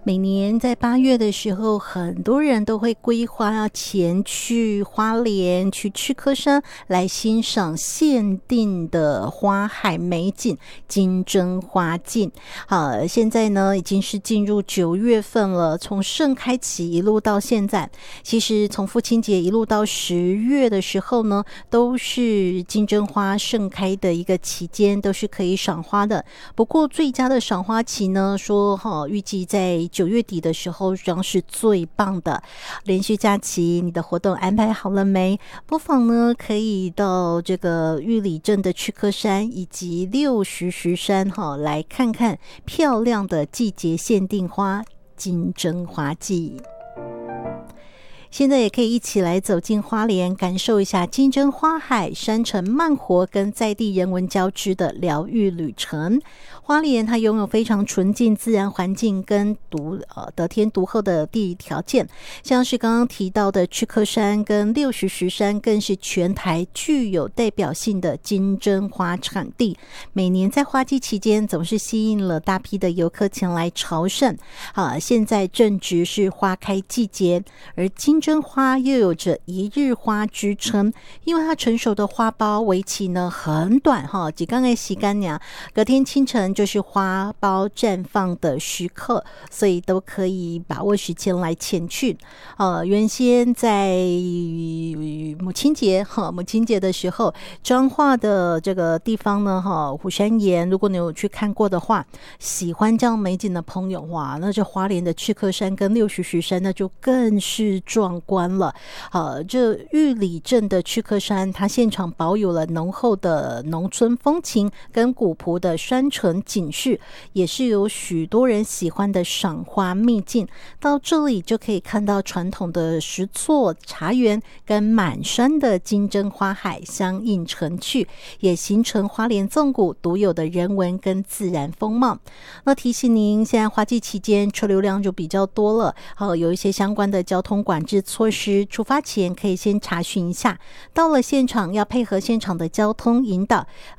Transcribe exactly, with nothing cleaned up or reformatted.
每年在八月的时候，很多人都会规划要前去花莲、去赤科山来欣赏限定的花海美景金针花季。好，现在呢已经是进入九月份了，从盛开期一路到现在，其实从父亲节一路到十月的时候呢，都是金针花盛开的一个期间，都是可以赏花的。不过最佳的赏花期呢，说哈，预计在九月底的时候将是最棒的。连续假期你的活动安排好了没？不妨呢可以到这个玉里镇的赤科山以及六十石山哈，来看看漂亮的季节限定花金针花季。现在也可以一起来走进花莲，感受一下金针花海、山城慢活跟在地人文交织的疗愈旅程。花莲它拥有非常纯净自然环境跟独呃得天独厚的地理条件，像是刚刚提到的赤科山跟六十石山，更是全台具有代表性的金针花产地。每年在花季期间，总是吸引了大批的游客前来朝圣。啊，现在正值是花开季节，而金针花又有着一日花之称，因为它成熟的花苞为期呢很短哈，几刚的时间呀，隔天清晨就是花苞绽放的时刻，所以都可以把握时间来前去。呃，原先在母亲节哈，母亲节的时候，彰化的这个地方呢哈，虎山岩，如果你有去看过的话，喜欢这样美景的朋友哇，那这花莲的赤科山跟六十石山那就更是壮观了。呃，这玉里镇的赤科山，它现场保有了浓厚的农村风情跟古朴的山城景势，也是有许多人喜欢的赏花秘境。到这里就可以看到传统的石厝茶园跟满山的金针花海相映成趣，也形成花莲纵谷独有的人文跟自然风貌。那提醒您，现在花季期间车流量就比较多了，呃，有一些相关的交通管制措施，出发前可以先查询一下。到了现场要配合现场的交通引导，